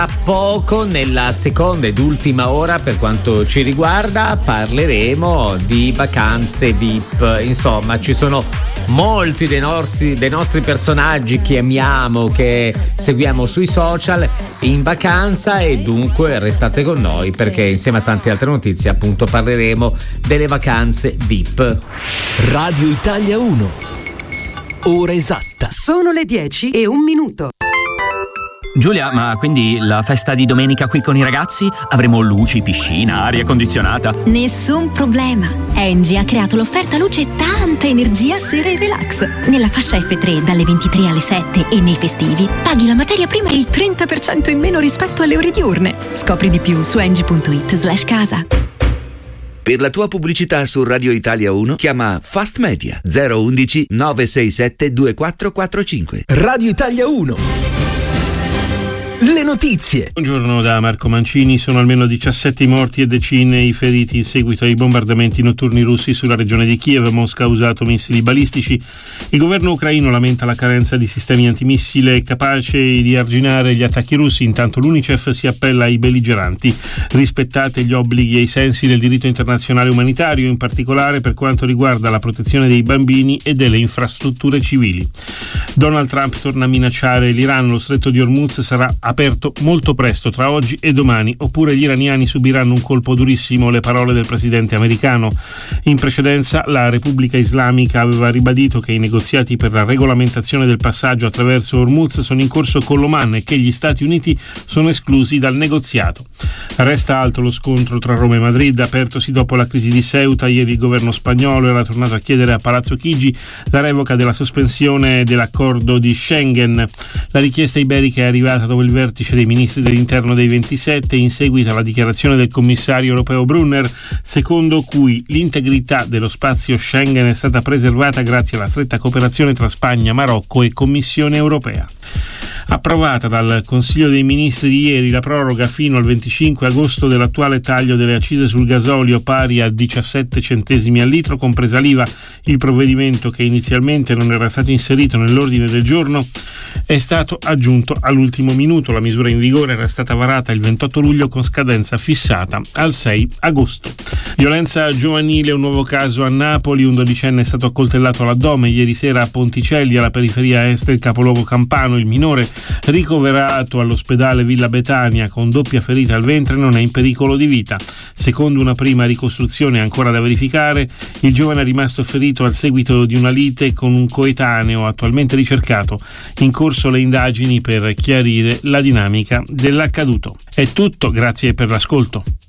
A poco, nella seconda ed ultima ora, per quanto ci riguarda, parleremo di vacanze VIP. Insomma, ci sono molti dei nostri personaggi che amiamo, che seguiamo sui social, in vacanza, e dunque restate con noi perché insieme a tante altre notizie appunto parleremo delle vacanze VIP. Radio Italia 1, ora esatta. Sono le 10:01. Giulia, ma quindi la festa di domenica qui con i ragazzi? Avremo luci, piscina, aria condizionata? Nessun problema. Engie ha creato l'offerta luce e tanta energia sera e relax. Nella fascia F3 dalle 23 alle 7 e nei festivi paghi la materia prima il 30% in meno rispetto alle ore diurne. Scopri di più su engie.it/casa. Per la tua pubblicità su Radio Italia 1 chiama Fast Media 011 967 2445. Radio Italia 1. Le notizie. Buongiorno da Marco Mancini. Sono almeno 17 i morti e decine i feriti in seguito ai bombardamenti notturni russi sulla regione di Kiev. Mosca ha usato missili balistici. Il governo ucraino lamenta la carenza di sistemi antimissile capaci di arginare gli attacchi russi. Intanto l'UNICEF si appella ai belligeranti: rispettate gli obblighi e i sensi del diritto internazionale umanitario, in particolare per quanto riguarda la protezione dei bambini e delle infrastrutture civili. Donald Trump torna a minacciare l'Iran. Lo stretto di Hormuz sarà aperto molto presto, tra oggi e domani, oppure gli iraniani subiranno un colpo durissimo, le parole del presidente americano. In precedenza la Repubblica Islamica aveva ribadito che i negoziati per la regolamentazione del passaggio attraverso Hormuz sono in corso con l'Oman e che gli Stati Uniti sono esclusi dal negoziato. Resta alto lo scontro tra Roma e Madrid, apertosi dopo la crisi di Ceuta. Ieri il governo spagnolo era tornato a chiedere a Palazzo Chigi la revoca della sospensione dell'accordo di Schengen. La richiesta iberica è arrivata dopo il vertice dei ministri dell'interno dei 27, in seguito alla dichiarazione del commissario europeo Brunner, secondo cui l'integrità dello spazio Schengen è stata preservata grazie alla stretta cooperazione tra Spagna, Marocco e Commissione europea. Approvata dal Consiglio dei Ministri di ieri la proroga fino al 25 agosto dell'attuale taglio delle accise sul gasolio pari a 17 centesimi al litro, compresa l'IVA. Il provvedimento, che inizialmente non era stato inserito nell'ordine del giorno, è stato aggiunto all'ultimo minuto. La misura in vigore era stata varata il 28 luglio con scadenza fissata al 6 agosto. Violenza giovanile, un nuovo caso a Napoli. Un dodicenne è stato accoltellato all'addome ieri sera a Ponticelli, alla periferia est del capoluogo campano. Il minore, ricoverato all'ospedale Villa Betania con doppia ferita al ventre, non è in pericolo di vita. Secondo una prima ricostruzione ancora da verificare, il giovane è rimasto ferito al seguito di una lite con un coetaneo attualmente ricercato. In corso le indagini per chiarire la dinamica dell'accaduto. È tutto, grazie per l'ascolto.